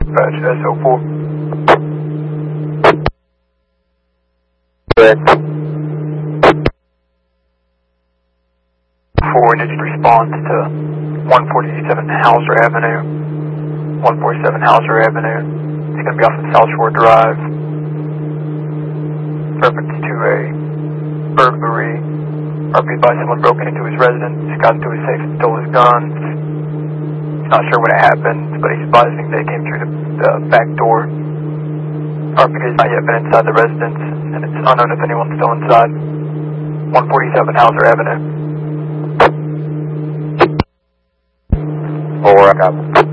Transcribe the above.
Patch SO4. Good. 4, did you respond to 147 Hauser Avenue? 147 Hauser Avenue. It's going to be off of South Shore Drive. Reference to a burglary. RP advised someone broke into his residence, got into his safe and stole his guns. He's not sure what happened, but he's advising they came through the back door. RP has not yet been inside the residence, and it's unknown if anyone's still inside. 147 Hauser Avenue. 4, I got